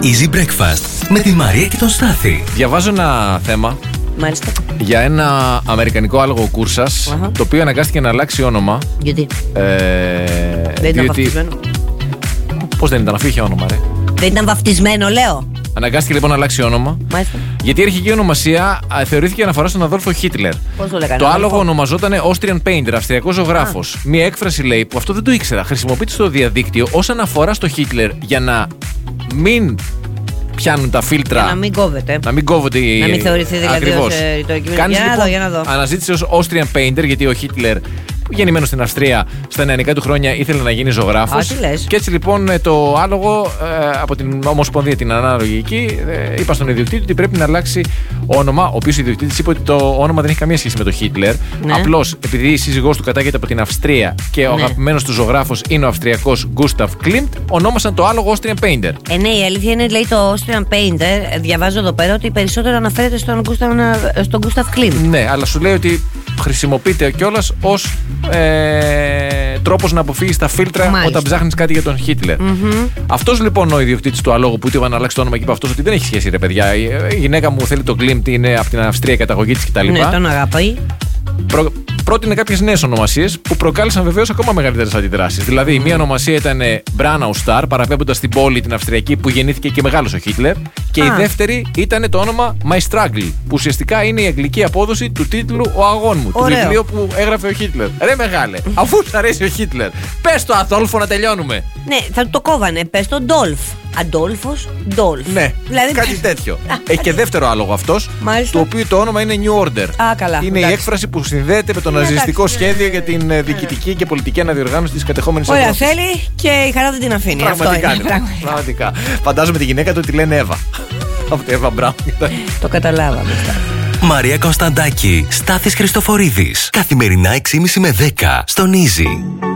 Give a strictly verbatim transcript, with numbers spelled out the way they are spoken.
Easy Breakfast με τη Μαρία και τον Στάθη. Διαβάζω ένα θέμα. Μάλιστα. Για ένα αμερικανικό άλογο κούρσας, uh-huh. το οποίο αναγκάστηκε να αλλάξει όνομα. Γιατί? Ε, δεν ήταν βαφτισμένο. Πώς δεν ήταν, αφού είχε όνομα, ρε. Δεν ήταν βαφτισμένο, λέω. Αναγκάστηκε λοιπόν να αλλάξει όνομα. Μάλιστα. Γιατί η αρχική ονομασία θεωρήθηκε αναφορά στον Αδόλφο Χίτλερ. Πώς το λέγανε? Το άλογο ονομαζόταν Austrian Painter, αυστριακός ζωγράφος. Μία έκφραση, λέει, που αυτό δεν το ήξερα. Χρησιμοποιείται στο διαδίκτυο ως αναφορά στο Χίτλερ για να μην πιάνουν τα φίλτρα. Για να μην κόβεται. Να μην κόβεται η. Να μην θεωρηθεί δηλαδή ως ρητορική. Για Κάνεις, να λοιπόν, δω, για να δω. Αναζήτησε ως Austrian Painter, γιατί ο Χίτλερ, γεννημένος στην Αυστρία, στα νεανικά του χρόνια ήθελε να γίνει ζωγράφος. Α, τι λες. Και έτσι λοιπόν το άλογο ε, από την Ομοσπονδία την ανάλογη εκεί ε, είπα στον ιδιοκτήτη ότι πρέπει να αλλάξει όνομα. Ο οποίος ιδιοκτήτης είπε ότι το όνομα δεν έχει καμία σχέση με το Χίτλερ. Ναι. Απλώς επειδή η σύζυγός του κατάγεται από την Αυστρία και ο ναι. αγαπημένος του ζωγράφος είναι ο Αυστριακός Γκούσταφ Κλίντ, ονόμασαν το άλογο Austrian Painter. Ε, ναι, η αλήθεια είναι, λέει, το Austrian Painter. Διαβάζω εδώ πέρα ότι περισσότερο αναφέρεται στον Γκούσταφ Κλίντ. Ναι, αλλά σου λέει ότι χρησιμοποιείται κιόλας ως ε, τρόπος να αποφύγεις τα φίλτρα. Μάλιστα. Όταν ψάχνεις κάτι για τον Χίτλερ. Mm-hmm. Αυτός λοιπόν ο ιδιοκτήτης του αλόγου που του είπα να αλλάξει το όνομα και είπε αυτός ότι δεν έχει σχέση, ρε παιδιά. Η, η γυναίκα μου θέλει το Γκλίντ, είναι από την Αυστρία, η καταγωγή της κτλ. Ναι, τον αγαπάει. Προ, πρότεινε κάποιες νέες ονομασίες που προκάλεσαν βεβαίως ακόμα μεγαλύτερες αντιδράσεις. Δηλαδή, mm. μία ονομασία ήταν Μπράναου Σταρ, παραπέμποντας στην πόλη την Αυστριακή που γεννήθηκε και μεγάλος ο Χίτλερ. Και ah. η δεύτερη ήταν το όνομα My Struggle, που ουσιαστικά είναι η αγγλική απόδοση του τίτλου Ο Αγών μου, Ωραίο. του βιβλίου που έγραφε ο Χίτλερ. Ρε μεγάλε, αφού σου αρέσει ο Χίτλερ, πες το Αδόλφο να τελειώνουμε. Ναι, θα το κόβανε, πες το Ντόλφ. Αντόλφος, Ντόλφ. Ναι, δηλαδή... κάτι τέτοιο. Έχει και δεύτερο άλογο αυτός, το οποίο το όνομα είναι New Order. Α, καλά. Είναι εντάξει. η έκφραση που συνδέεται με το ναζιστικό σχέδιο για την διοικητική και πολιτική αναδιοργάνωση της κατεχόμενης Ευρώπης. Ωραία, θέλει και η χαρά δεν την αφήνει. Πραγματικά. Αυτό είναι, πραγματικά. Φαντάζομαι τη γυναίκα του ότι λένε Εύα. Αυτή Εύα Μπράουν. Το καταλάβαμε. Μαρία Κωνσταντάκη, Στάθης Χριστοφορίδης. Καθημερινά έξι και μισή με δέκα στον Easy.